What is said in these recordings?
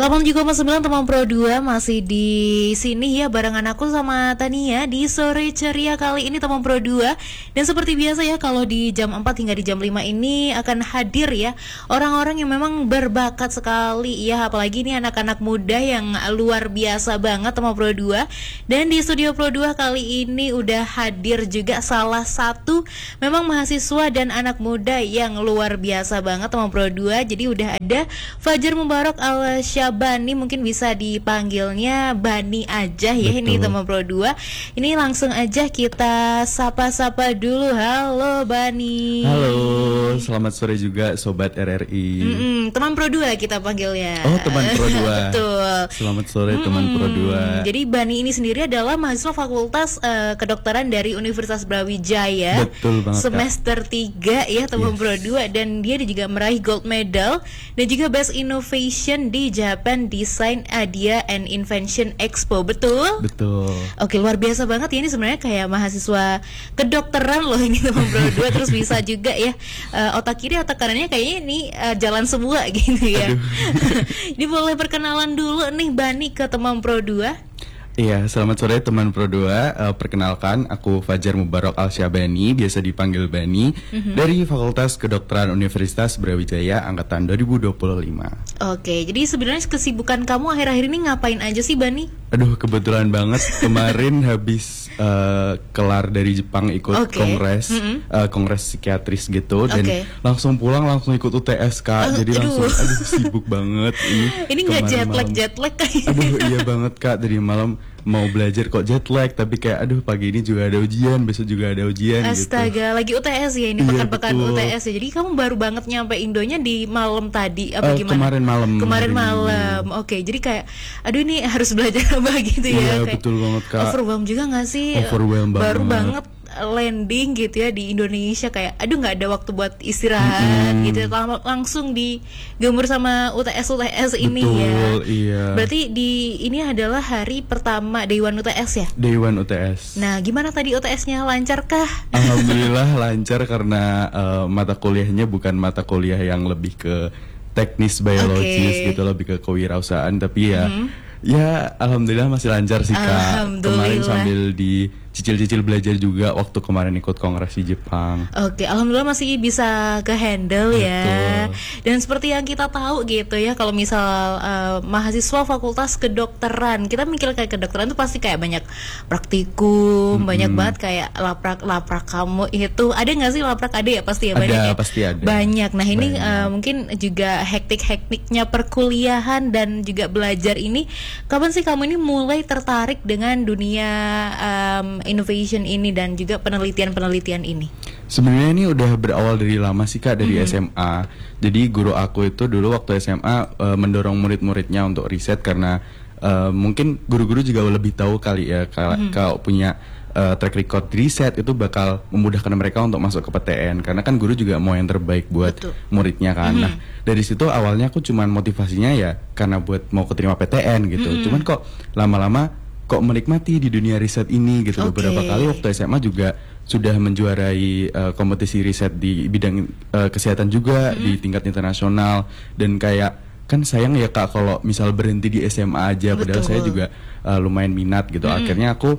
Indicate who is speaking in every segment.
Speaker 1: 87,9 Teman Pro 2 masih di sini ya barengan aku sama Tania di sore ceria kali ini Teman Pro 2. Dan seperti biasa ya kalau di jam 4 hingga di jam 5 ini akan hadir ya orang-orang yang memang berbakat sekali ya, apalagi ini anak-anak muda yang luar biasa banget Teman Pro 2. Dan di studio Pro 2 kali ini udah hadir juga salah satu memang mahasiswa dan anak muda yang luar biasa banget Teman Pro 2. Jadi udah ada Fajar Mubarak Al-Syabani, mungkin bisa dipanggilnya Bani aja ya. Betul. Ini Teman Pro 2. Ini langsung aja kita sapa-sapa dulu. Halo Bani.
Speaker 2: Halo, selamat sore juga Sobat RRI.
Speaker 1: Teman Pro 2 kita panggilnya.
Speaker 2: Oh, Teman Pro 2.
Speaker 1: Betul.
Speaker 2: Selamat sore Teman Pro 2.
Speaker 1: Jadi Bani ini sendiri adalah mahasiswa Fakultas Kedokteran dari Universitas Brawijaya.
Speaker 2: Betul banget,
Speaker 1: semester 3 ya Teman Pro 2. Dan dia juga meraih gold medal dan juga Best Innovation di Japan Design Idea and Invention Expo. Betul?
Speaker 2: Betul.
Speaker 1: Oke, luar biasa banget ya, ini sebenarnya kayak mahasiswa kedokteran loh ini Teman Pro 2. Terus bisa juga ya otak kiri otak kanannya kayaknya ini jalan semua gitu ya. Ini boleh perkenalan dulu nih Bani ke Teman Pro 2.
Speaker 2: Iya, selamat sore Teman Pro 2. Perkenalkan, aku Fajar Mubarak Al-Syabani, biasa dipanggil Bani, dari Fakultas Kedokteran Universitas Brawijaya angkatan 2025.
Speaker 1: Oke, jadi sebenarnya kesibukan kamu akhir-akhir ini ngapain aja sih Bani?
Speaker 2: Aduh, kebetulan banget kemarin habis kelar dari Jepang ikut kongres psikiatris gitu, dan langsung pulang langsung ikut UTS Kak. Jadi langsung sibuk banget
Speaker 1: ini nggak jet lag kayak.
Speaker 2: Aduh, iya banget Kak, dari malam mau belajar kok jet lag, tapi kayak aduh pagi ini juga ada ujian, besok juga ada ujian.
Speaker 1: Astaga,
Speaker 2: gitu.
Speaker 1: Lagi UTS ya ini, pekan-pekan UTS ya. Jadi kamu baru banget nyampe Indonya di malam tadi apa gimana? Kemarin malam. Oke, jadi kayak aduh ini harus belajar apa gitu ya.
Speaker 2: Iya,
Speaker 1: kayak
Speaker 2: betul banget Kak.
Speaker 1: Overwhelm juga gak sih? Baru banget landing gitu ya di Indonesia, kayak aduh nggak ada waktu buat istirahat gitu, langsung digembur sama UTS ini. Betul, ya
Speaker 2: iya.
Speaker 1: Berarti ini adalah hari pertama Day 1 UTS ya?
Speaker 2: Day 1 UTS.
Speaker 1: Nah, gimana tadi UTS-nya, lancarkah?
Speaker 2: Alhamdulillah lancar, karena mata kuliahnya bukan mata kuliah yang lebih ke teknis biologis gitu, lebih ke kewirausahaan, tapi ya alhamdulillah masih lancar sih Kak. Kemarin sambil dicicil-cicil belajar juga waktu kemarin ikut kongres di Jepang.
Speaker 1: Oke, alhamdulillah masih bisa ke handle ya. Dan seperti yang kita tahu gitu ya, kalau misal mahasiswa Fakultas Kedokteran, kita mikir kayak kedokteran tuh pasti kayak banyak praktikum, banyak banget kayak laprak kamu itu. Ada nggak sih laprak? Ada ya pasti ya, banyak ya.
Speaker 2: Pasti ada.
Speaker 1: Banyak. Nah, ini mungkin juga hektik-hektiknya perkuliahan dan juga belajar ini. Kapan sih kamu ini mulai tertarik dengan dunia innovation ini dan juga penelitian ini?
Speaker 2: Sebenarnya ini udah berawal dari lama sih Kak, dari SMA. Jadi guru aku itu dulu waktu SMA mendorong murid-muridnya untuk riset, karena mungkin guru-guru juga lebih tahu kali ya kalau punya track record riset itu bakal memudahkan mereka untuk masuk ke PTN, karena kan guru juga mau yang terbaik buat muridnya kan. Nah, dari situ awalnya aku cuman motivasinya ya karena buat mau keterima PTN gitu. Cuman kok lama-lama kok menikmati di dunia riset ini gitu. Beberapa kali waktu SMA juga sudah menjuarai kompetisi riset di bidang kesehatan juga di tingkat internasional, dan kayak kan sayang ya Kak kalau misal berhenti di SMA aja. Padahal saya juga lumayan minat gitu. Akhirnya aku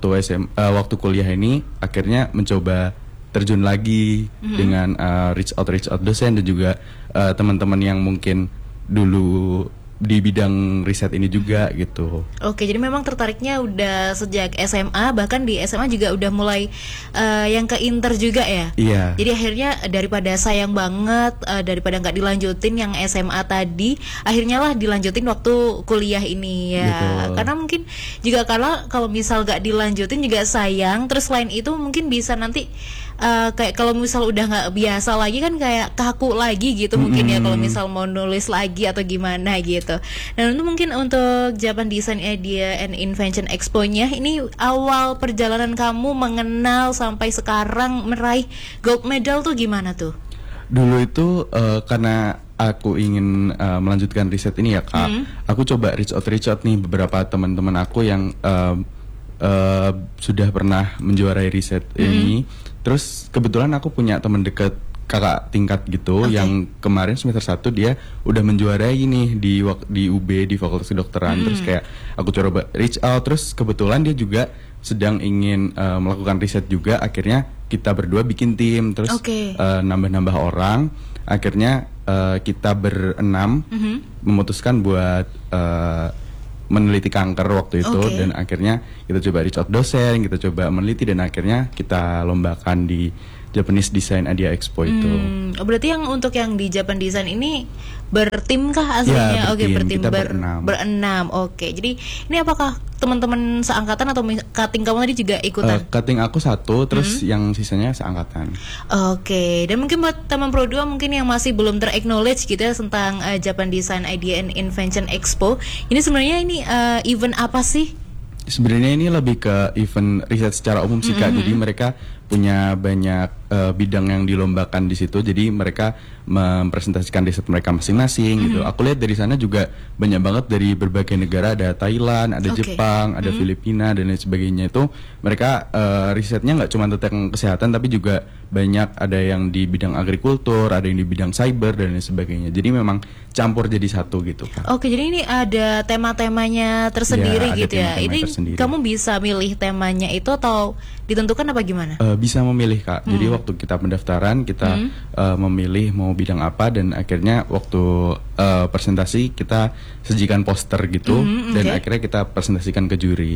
Speaker 2: waktu kuliah ini akhirnya mencoba terjun lagi dengan reach out dosen dan juga teman-teman yang mungkin dulu di bidang riset ini juga gitu. Oke,
Speaker 1: jadi memang tertariknya udah sejak SMA, bahkan di SMA juga udah mulai yang ke inter juga ya.
Speaker 2: Iya.
Speaker 1: Jadi akhirnya daripada sayang banget daripada nggak dilanjutin yang SMA tadi, akhirnya lah dilanjutin waktu kuliah ini ya. Betul. Karena mungkin juga kalau misal nggak dilanjutin juga sayang. Terus selain itu mungkin bisa nanti kayak kalau misal udah nggak biasa lagi kan kayak kaku lagi gitu mungkin ya, kalau misal mau nulis lagi atau gimana gitu. Dan itu mungkin untuk Japan Design Idea and Invention Expo-nya, ini awal perjalanan kamu mengenal sampai sekarang meraih gold medal tuh gimana tuh?
Speaker 2: Dulu itu karena aku ingin melanjutkan riset ini ya Kak, aku coba reach out nih beberapa teman-teman aku yang sudah pernah menjuarai riset ini. Terus kebetulan aku punya teman dekat kakak tingkat gitu yang kemarin semester 1 dia udah menjuarai nih di UB di Fakultas Kedokteran. Terus kayak aku coba reach out, terus kebetulan dia juga sedang ingin melakukan riset juga. Akhirnya kita berdua bikin tim, terus nambah-nambah orang. Akhirnya kita berenam memutuskan buat meneliti kanker waktu itu, dan akhirnya kita coba reach out dosen, kita coba meneliti, dan akhirnya kita lombakan di Japanese Design Idea Expo itu.
Speaker 1: Berarti yang untuk yang di Japan Design ini bertim kah aslinya?
Speaker 2: Ya,
Speaker 1: bertim,
Speaker 2: kita berenam.
Speaker 1: Jadi ini apakah teman-teman seangkatan atau cutting kamu tadi juga ikutan?
Speaker 2: Cutting aku satu, terus yang sisanya seangkatan.
Speaker 1: Dan mungkin buat teman Pro 2 mungkin yang masih belum ter-acknowledge gitu ya tentang Japan Design Idea and Invention Expo. Ini sebenarnya ini event apa sih?
Speaker 2: Sebenarnya ini lebih ke event riset secara umum sih Kak. Jadi mereka punya banyak bidang yang dilombakan di situ. Jadi mereka mempresentasikan riset mereka masing-masing gitu. Aku lihat dari sana juga banyak banget dari berbagai negara, ada Thailand, ada Jepang, ada Filipina dan lain sebagainya. Itu mereka risetnya nggak cuma tentang kesehatan, tapi juga banyak ada yang di bidang agrikultur, ada yang di bidang cyber dan lain sebagainya. Jadi memang campur jadi satu gitu Kak.
Speaker 1: Jadi ini ada tema-temanya tersendiri gitu ya. Ini tersendiri. Kamu bisa milih temanya itu atau ditentukan apa gimana?
Speaker 2: Bisa memilih Kak. Jadi waktu kita pendaftaran kita memilih mau bidang apa, dan akhirnya waktu presentasi kita sajikan poster gitu, dan akhirnya kita presentasikan ke juri.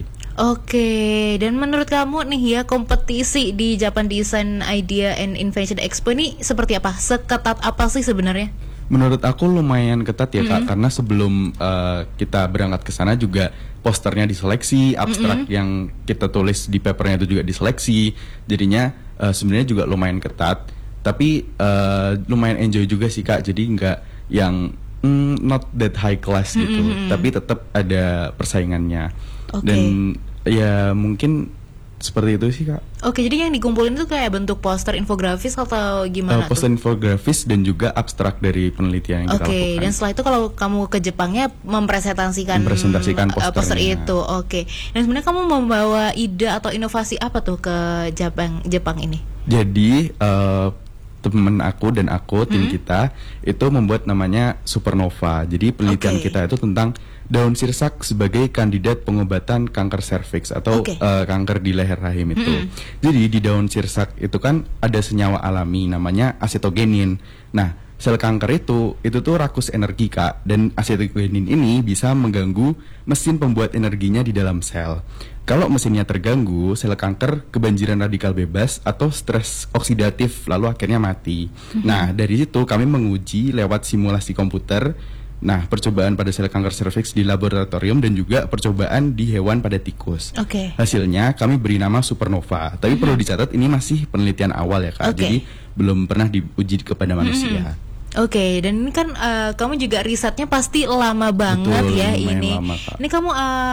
Speaker 2: Dan menurut kamu nih ya, kompetisi di Japan Design Idea and Invention Expo ini seperti apa? Seketat apa sih sebenarnya? Menurut aku lumayan ketat ya Kak, karena sebelum kita berangkat ke sana juga posternya diseleksi, abstrak yang kita tulis di papernya itu juga diseleksi. Jadinya sebenarnya juga lumayan ketat, tapi lumayan enjoy juga sih Kak. Jadi nggak yang not that high class gitu, tapi tetap ada persaingannya. Dan ya mungkin seperti itu sih Kak.
Speaker 1: Jadi yang dikumpulin itu kayak bentuk poster infografis atau gimana?
Speaker 2: Poster infografis dan juga abstrak dari penelitian yang kita lakukan.
Speaker 1: Dan setelah itu kalau kamu ke Jepangnya mempresentasikan poster itu. Dan sebenarnya kamu membawa ide atau inovasi apa tuh ke Jepang ini? Jadi
Speaker 2: temen aku dan tim kita itu membuat namanya Supernova. Jadi penelitian kita itu tentang daun sirsak sebagai kandidat pengobatan kanker serviks atau kanker di leher rahim itu. Jadi di daun sirsak itu kan ada senyawa alami namanya asetogenin. Nah, sel kanker itu tuh rakus energi Kak, dan asetogenin ini bisa mengganggu mesin pembuat energinya di dalam sel. Kalau mesinnya terganggu, sel kanker kebanjiran radikal bebas atau stres oksidatif, lalu akhirnya mati. Nah, dari situ kami menguji lewat simulasi komputer. Nah, percobaan pada sel kanker serviks di laboratorium dan juga percobaan di hewan pada tikus. Hasilnya kami beri nama Supernova. Tapi perlu dicatat ini masih penelitian awal ya Kak. Jadi belum pernah diuji kepada manusia.
Speaker 1: Dan ini kan kamu juga risetnya pasti lama banget.
Speaker 2: Betul,
Speaker 1: ya ini.
Speaker 2: Lama,
Speaker 1: ini kamu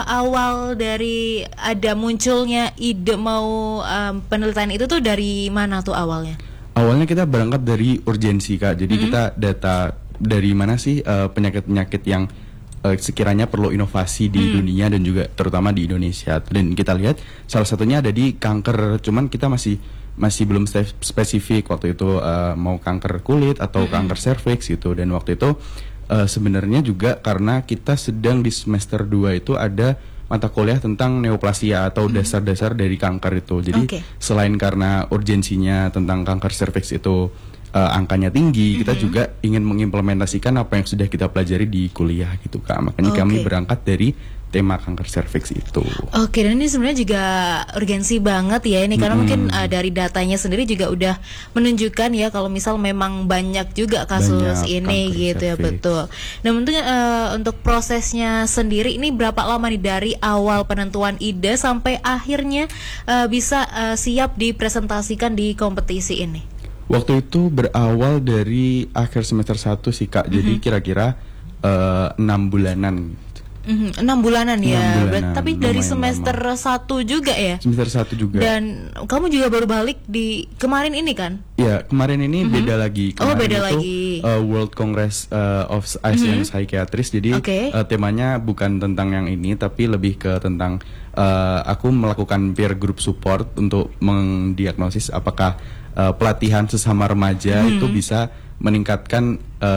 Speaker 1: awal dari ada munculnya ide mau penelitian itu tuh dari mana tuh awalnya? Awalnya
Speaker 2: kita berangkat dari urgensi Kak. Jadi kita data dari mana sih penyakit-penyakit yang sekiranya perlu inovasi di dunia dan juga terutama di Indonesia. Dan kita lihat salah satunya ada di kanker, cuman kita masih belum spesifik waktu itu mau kanker kulit atau kanker serviks gitu. Dan waktu itu sebenarnya juga karena kita sedang di semester 2 itu ada mata kuliah tentang neoplasia atau dasar-dasar dari kanker itu. Jadi selain karena urgensinya tentang kanker serviks itu angkanya tinggi, kita juga ingin mengimplementasikan apa yang sudah kita pelajari di kuliah gitu Kak. Makanya kami berangkat dari tema kanker serviks itu.
Speaker 1: Dan ini sebenarnya juga urgensi banget ya ini, karena mungkin dari datanya sendiri juga udah menunjukkan ya kalau misal memang banyak juga kasus ini gitu ya. Betul. Nah, untuk prosesnya sendiri ini berapa lama nih dari awal penentuan ide sampai akhirnya bisa siap dipresentasikan di kompetisi ini?
Speaker 2: Waktu itu berawal dari akhir semester 1 sih Kak. Jadi kira-kira 6 bulanan.
Speaker 1: 6 bulanan ya.
Speaker 2: 6 bulanan,
Speaker 1: Tapi dari
Speaker 2: lumayan
Speaker 1: semester 1 juga ya.
Speaker 2: Semester 1 juga.
Speaker 1: Dan kamu juga baru balik di kemarin ini kan?
Speaker 2: Ya, kemarin ini beda lagi.
Speaker 1: Oh,
Speaker 2: Kemarin
Speaker 1: beda
Speaker 2: itu,
Speaker 1: lagi.
Speaker 2: World Congress of Asian Psychiatrists. Jadi
Speaker 1: Oke.
Speaker 2: temanya bukan tentang yang ini, tapi lebih ke tentang aku melakukan peer group support untuk mendiagnosis apakah pelatihan sesama remaja itu bisa meningkatkan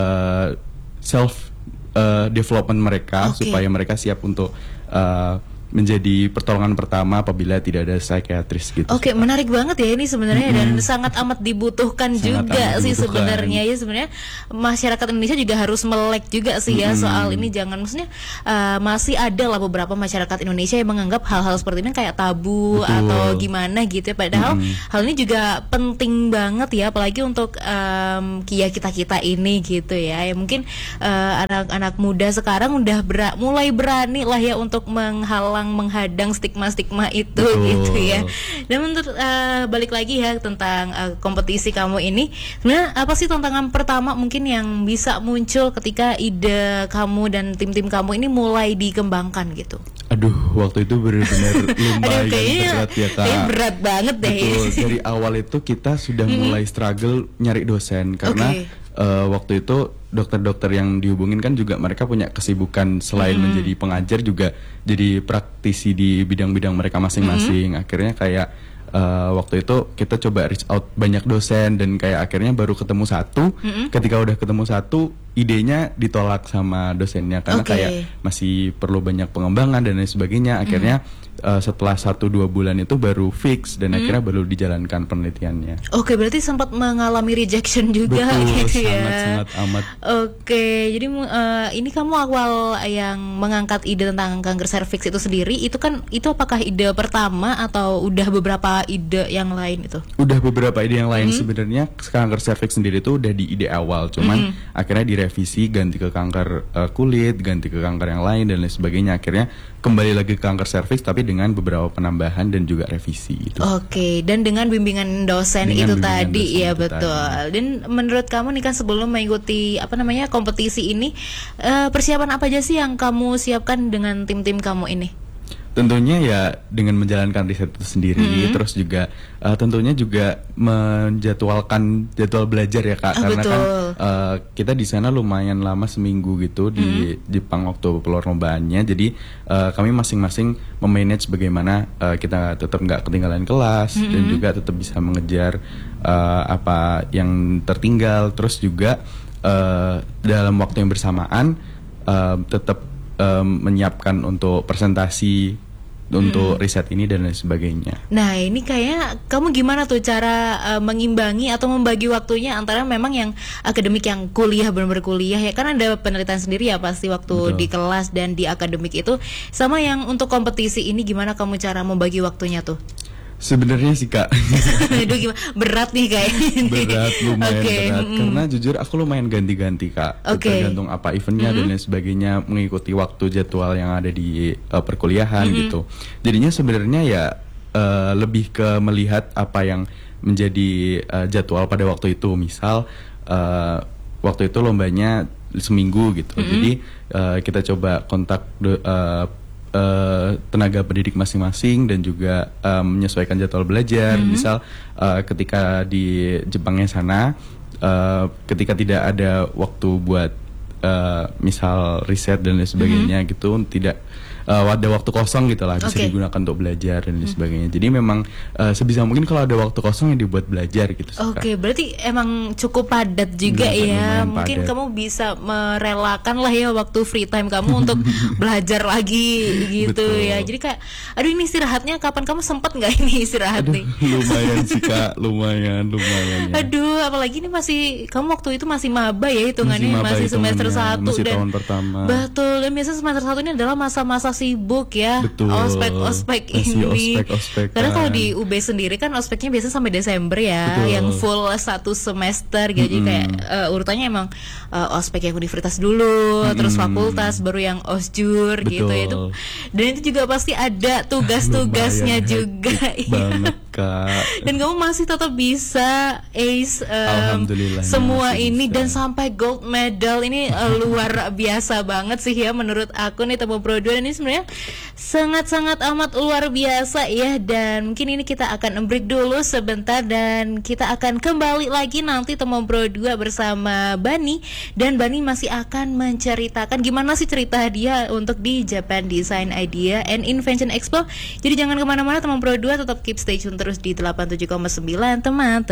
Speaker 2: self development mereka
Speaker 1: Oke.
Speaker 2: supaya mereka siap untuk menjadi pertolongan pertama apabila tidak ada psikiatris gitu.
Speaker 1: Oke, menarik banget ya ini sebenarnya dan sangat amat dibutuhkan
Speaker 2: Sangat
Speaker 1: juga
Speaker 2: amat
Speaker 1: sih
Speaker 2: dibutuhkan.
Speaker 1: sebenarnya ya. Sebenarnya masyarakat Indonesia juga harus melek juga sih ya soal ini, jangan maksudnya masih ada lah beberapa masyarakat Indonesia yang menganggap hal-hal seperti ini kayak tabu
Speaker 2: Betul.
Speaker 1: atau gimana gitu ya. Padahal hal ini juga penting banget ya, apalagi untuk kita ini gitu ya. Ya mungkin anak-anak muda sekarang udah mulai berani lah ya untuk menghadang stigma-stigma itu.
Speaker 2: Betul.
Speaker 1: Gitu ya. Dan menurut balik lagi ya tentang kompetisi kamu ini, sebenarnya apa sih tantangan pertama mungkin yang bisa muncul ketika ide kamu dan tim-tim kamu ini mulai dikembangkan gitu?
Speaker 2: Aduh, waktu itu benar-benar lumayan berat ya Kak.
Speaker 1: Kayaknya berat banget deh.
Speaker 2: Betul, dari awal itu kita sudah mulai struggle nyari dosen karena waktu itu dokter-dokter yang dihubungin kan juga mereka punya kesibukan selain menjadi pengajar juga jadi praktisi di bidang-bidang mereka masing-masing. Akhirnya kayak waktu itu kita coba reach out banyak dosen dan kayak akhirnya baru ketemu satu. Ketika udah ketemu satu, idenya ditolak sama dosennya karena
Speaker 1: Oke.
Speaker 2: kayak masih perlu banyak pengembangan dan lain sebagainya. Akhirnya setelah 1-2 bulan itu baru fix dan akhirnya baru dijalankan penelitiannya.
Speaker 1: Oke, berarti sempat mengalami rejection juga
Speaker 2: Betul,
Speaker 1: gitu ya.
Speaker 2: sangat amat.
Speaker 1: Oke, jadi ini kamu awal yang mengangkat ide tentang kanker serviks itu sendiri, itu apakah ide pertama atau udah beberapa ide yang lain itu?
Speaker 2: Udah beberapa ide yang lain sebenarnya. Kanker serviks sendiri itu udah di ide awal, cuman akhirnya direvisi ganti ke kanker kulit, ganti ke kanker yang lain dan lain sebagainya. Akhirnya kembali lagi ke kanker serviks tapi dengan beberapa penambahan dan juga revisi gitu.
Speaker 1: Oke, dan dengan bimbingan dosen
Speaker 2: Dengan
Speaker 1: itu
Speaker 2: bimbingan
Speaker 1: tadi
Speaker 2: dosen
Speaker 1: ya
Speaker 2: itu
Speaker 1: betul. Dan menurut kamu nih kan sebelum mengikuti kompetisi ini, persiapan apa aja sih yang kamu siapkan dengan tim-tim kamu ini?
Speaker 2: Tentunya ya dengan menjalankan riset itu sendiri, terus juga tentunya juga menjadwalkan jadwal belajar ya Kak, karena
Speaker 1: betul.
Speaker 2: kan kita di sana lumayan lama seminggu gitu di Jepang waktu perlombaannya, jadi kami masing-masing memanage bagaimana kita tetap nggak ketinggalan kelas dan juga tetap bisa mengejar apa yang tertinggal, terus juga dalam waktu yang bersamaan tetap menyiapkan untuk presentasi untuk riset ini dan lain sebagainya.
Speaker 1: Nah ini kayaknya kamu gimana tuh cara mengimbangi atau membagi waktunya antara memang yang akademik, yang kuliah benar-benar kuliah ya kan ada penelitian sendiri ya pasti waktu
Speaker 2: Betul.
Speaker 1: di kelas dan di akademik itu, sama yang untuk kompetisi ini gimana kamu cara membagi waktunya tuh?
Speaker 2: Sebenarnya sih Kak
Speaker 1: Aduh gimana, berat nih kayaknya nih.
Speaker 2: berat, lumayan
Speaker 1: Oke,
Speaker 2: berat karena jujur aku lumayan ganti-ganti Kak.
Speaker 1: Oke.
Speaker 2: Tergantung apa eventnya dan lain sebagainya, mengikuti waktu jadwal yang ada di perkuliahan gitu. Jadinya sebenarnya ya lebih ke melihat apa yang menjadi jadwal pada waktu itu. Misal waktu itu lombanya seminggu gitu, jadi kita coba kontak tenaga pendidik masing-masing dan juga menyesuaikan jadwal belajar. Misal ketika di Jepangnya sana, ketika tidak ada waktu buat misal riset dan lain sebagainya gitu, tidak ada waktu kosong gitu lah, bisa
Speaker 1: Oke.
Speaker 2: digunakan untuk belajar dan lain sebagainya. Jadi memang sebisa mungkin kalau ada waktu kosong yang dibuat belajar gitu sih, Kak.
Speaker 1: Oke, berarti emang cukup padat juga ya.
Speaker 2: Lumayan
Speaker 1: Mungkin
Speaker 2: padat.
Speaker 1: kamu bisa merelakan lah ya waktu free time kamu untuk belajar lagi gitu
Speaker 2: Betul.
Speaker 1: ya. Jadi kayak, aduh ini istirahatnya kapan, kamu sempat nggak ini istirahat
Speaker 2: Aduh,
Speaker 1: nih?
Speaker 2: lumayan sih Kak, lumayan ya.
Speaker 1: Aduh, apalagi ini kamu waktu itu masih maba ya hitungannya,
Speaker 2: maba
Speaker 1: masih semester
Speaker 2: hitungannya,
Speaker 1: 1
Speaker 2: masih
Speaker 1: dan
Speaker 2: tahun pertama.
Speaker 1: Betul, dan biasanya semester 1 ini adalah masa-masa sibuk ya.
Speaker 2: Betul.
Speaker 1: Ospek
Speaker 2: Masih
Speaker 1: ini.
Speaker 2: ospek-ospekan.
Speaker 1: Karena kalau di UB sendiri kan ospeknya biasanya sampai Desember ya,
Speaker 2: Betul.
Speaker 1: yang full 1 semester gitu. Jadi kayak urutannya emang ospek yang universitas dulu, terus fakultas, baru yang osjur gitu
Speaker 2: Betul.
Speaker 1: itu. Dan itu juga pasti ada tugas-tugasnya
Speaker 2: Lumayan
Speaker 1: juga.
Speaker 2: hektik
Speaker 1: Iya.
Speaker 2: banget. Kak.
Speaker 1: Dan kamu masih tetap bisa ace
Speaker 2: Alhamdulillah,
Speaker 1: semua
Speaker 2: masih
Speaker 1: ini
Speaker 2: bisa.
Speaker 1: dan sampai gold medal ini luar biasa banget sih ya menurut aku nih Temu Pro 2 ini sebenarnya sangat-sangat amat luar biasa ya. Dan mungkin ini kita akan break dulu sebentar dan kita akan kembali lagi nanti Temu Pro 2 bersama Bani, dan Bani masih akan menceritakan gimana sih cerita dia untuk di Japan Design Idea and Invention Expo. Jadi jangan kemana-mana Temu Pro 2, tetap keep stay tune terus di 87,9 teman.